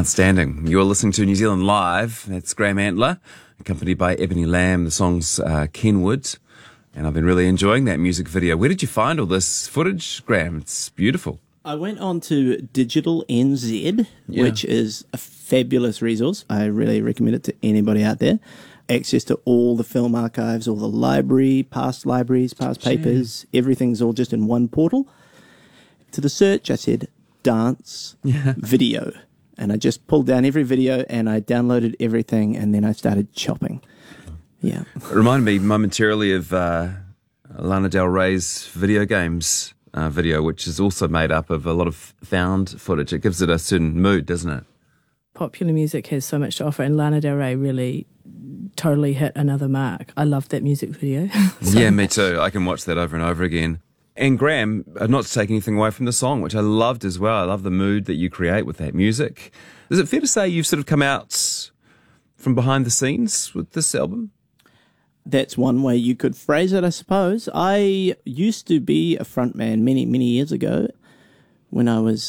Outstanding. You're listening to New Zealand Live. That's Graham Antler, accompanied by Ebony Lamb. The song's Kenwood. And I've been really enjoying that music video. Where did you find all this footage, Graham? It's beautiful. I went on to Digital NZ, which is a fabulous resource. I really recommend it to anybody out there. Access to all the film archives, all the libraries, past papers, everything's all just in one portal. To the search, I said dance video. And I just pulled down every video and I downloaded everything and then I started chopping. Yeah. It reminded me momentarily of Lana Del Rey's video games video, which is also made up of a lot of found footage. It gives it a certain mood, doesn't it? Popular music has so much to offer, and Lana Del Rey really totally hit another mark. I loved that music video. Yeah, me too. I can watch that over and over again. And Graham, not to take anything away from the song, which I loved as well. I love the mood that you create with that music. Is it fair to say you've sort of come out from behind the scenes with this album? That's one way you could phrase it, I suppose. I used to be a frontman many, many years ago when I was